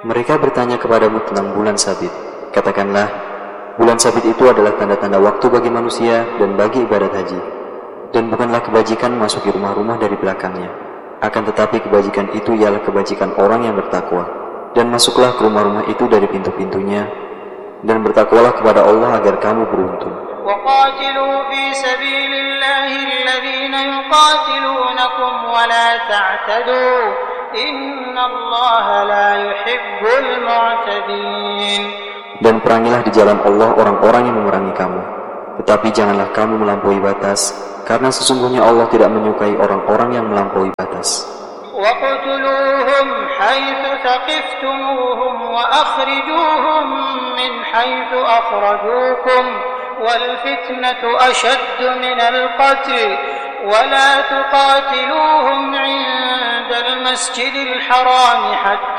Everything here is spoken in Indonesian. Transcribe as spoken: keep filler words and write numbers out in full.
Mereka bertanya kepadamu tentang bulan sabit. Katakanlah, bulan sabit itu adalah tanda-tanda waktu bagi manusia dan bagi ibadat haji. Dan bukanlah kebajikan masuki rumah-rumah dari belakangnya. Akan tetapi kebajikan itu ialah kebajikan orang yang bertakwa. Dan masuklah ke rumah-rumah itu dari pintu-pintunya. Dan bertakwalah kepada Allah agar kamu beruntung. وَقَاتِلُوا فِي سَبِيلِ اللَّهِ الَّذِينَ يُقَاتِلُونَكُمْ وَلَا تَعْتَدُوا إِنَّ اللَّهَ لَا يُحِبُّ الْمُعْتَدِينَ. Dan perangilah di jalan Allah orang-orang yang memerangi kamu. Tetapi janganlah kamu melampaui batas, karena sesungguhnya Allah tidak menyukai orang-orang yang melampaui batas. وَاقْتُلُوهُمْ حَيْثُ ثَقِفْتُمُوهُمْ وَأَخْرِجُوهُمْ مِنْ حَيْثُ أَخْرَجُوكُمْ وَالْفِتْنَةُ أَشَدُّ مِنَ الْقَتْلِ وَلَا تُقَاتِلُوهُمْ عِندَ الْمَسْجِدِ الْحَرَامِ حَتَّى